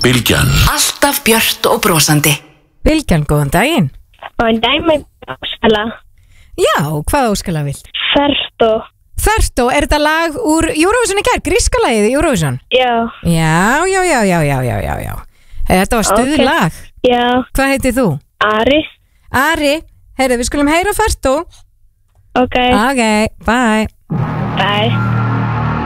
Bylgjan. Alltaf björt og brosandi. Bylgjan, góðan daginn. Góðan daginn með Óskala. Já, hvað Óskala vil? Fertó. Fertó, er þetta lag úr Eurovision í gær? Gríska lagið í Eurovision? Já. Já. Þetta var stuðlag. Já. Hvað heitir þú? Ari, heyrðu, við skulum heyra Fertó. Ok. Ok, bye. Bye.